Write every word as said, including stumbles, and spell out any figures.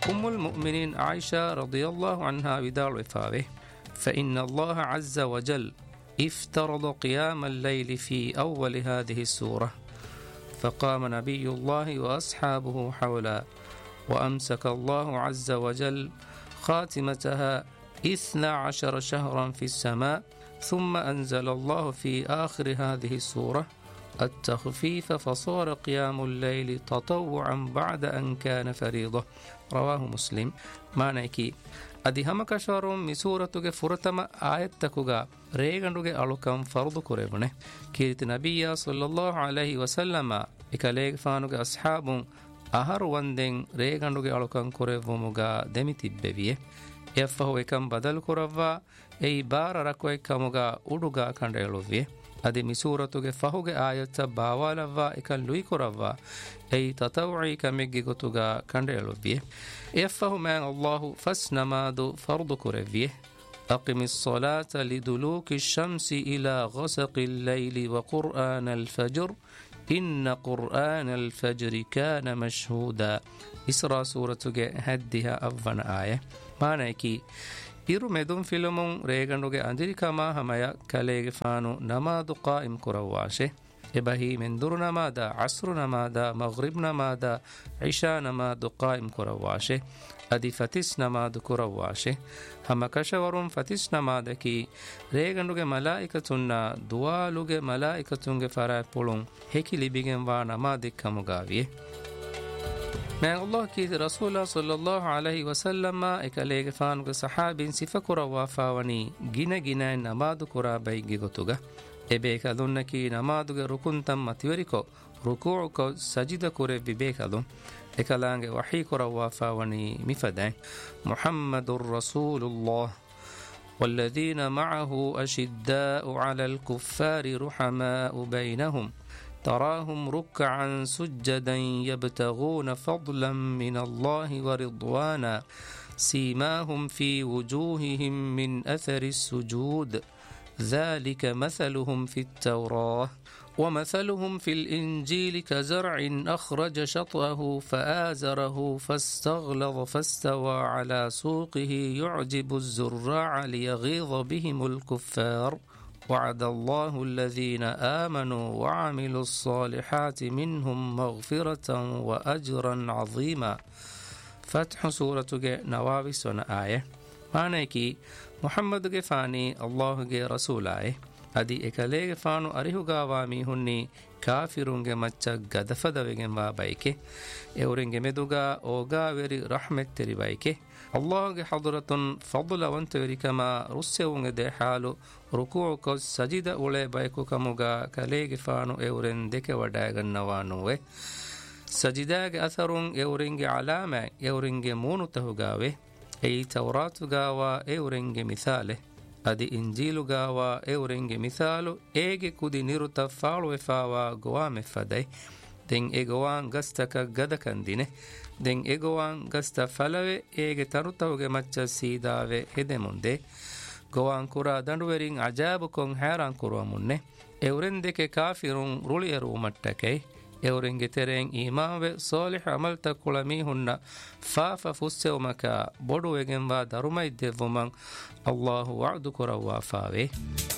أم المؤمنين عائشة رضي الله عنها بدار وفاوه فإن الله عز وجل افترض قيام الليل في أول هذه السورة فقام نبي الله وأصحابه حولا وأمسك الله عز وجل خاتمتها اثنا عشر شهرا في السماء ثم أنزل الله في آخر هذه السورة التخفيف فصار قيام الليل تطوعا بعد أن كان فريضة رواه مسلم. معنى أدي هم كشارون مسورة فرتم آياتكوغا ريغندوغي ألوكم فرض كوريبونه كيرت نبي صلى الله عليه وسلم إكاليغ فانوغي أصحابون أهر وندن ريغندوغي ألوكم كوريبوموغا دمتببيه يفهو إكم بدل كوروا أي بار ركوي كموغا أودوغا كندلوفيه أدي مسورة فهوغ آيات باوالوا إكن لوي كوروا أي تطوعي كمجي غتوغا كندلوفيه يفهو من الله فسنماد فرض كوريفيه أقم الصلاة لدلوك الشمس إلى غسق الليل وقرآن الفجر إن قرآن الفجر كان مشهودا. إسراء سورة هدها أفن آية معنى كي إيرو مدون فيلمون ريغندوغي أندريكا ما همايا كاليغ فانو نماد قائم كرواشه إبهي من دور نمادا عصر نمادا مغرب نمادا عشاء نماد قائم كرواشه أدي فتس نماد كرواشه هما كشورون فتس نمادكي ريغندوغي ملائكتنا دوالوغي ملائكتونغي فرائي پولون هكي لبيگن وا نمادك كمغاويه من الله كي رسول الله صلى الله عليه وسلم إكاليغ فانوغ صحابين سفكرا وافاوني جنا جنا نماد كرا بيگي غتوغا إبيك أدونكي نمادوغ ركن تم متوريكو ركوعكو سجد كوري ببيك أدون إكالانغ وحي كرا وافاوني مفدين محمد رسول الله والذين معه أشداء على الكفار رحماء بينهم تراهم ركعا سجدا يبتغون فضلا من الله ورضوانا سيماهم في وجوههم من أثر السجود ذلك مثلهم في التوراة ومثلهم في الإنجيل كزرع أخرج شطأه فآزره فاستغلظ فاستوى على سوقه يعجب الزراع ليغيظ بهم الكفار وعد الله الذين آمنوا وعملوا الصالحات منهم مغفرة وأجرا عظيما. فتح سورة نواوي سنة آية معنى كي محمد فاني الله رسول آية أدي إكاليغ فانو أريهوغا وامي هني كافرونغ مچا غدفدوغن وابايكي اورنغ مدوغا اوغا وري رحمت تري بايكي الله حضرة فضل وانتوري كما رسيونغ دي حالو ركوعك سجد أولي بايكو كموغا كاليغ فانو اورن ديك وداغن نوانوه سجداغ أثرون اورنغ علامة اورنغ مونو تهوغاوه أي توراة غاوا اورنغ مثاله أدي إنجيل غاوا اورنغ مثالو ايغي كودي نيروتا فالو فاوا غوام فدي دين ايغوان غستك غدكن دينه دين ايغوان غستا فلوه ايغي تروتاوغي مچا سيداوه هدمونده غوان كورا دندورين عجابكون حيران كروامونه اورن ديكي كافرون رولي رومتكي اورنگه ترين ایمان و صالح عمل تکلمی هن فاف فسو مکا بدو وگن و درمای دومن الله وعد کروا فاوه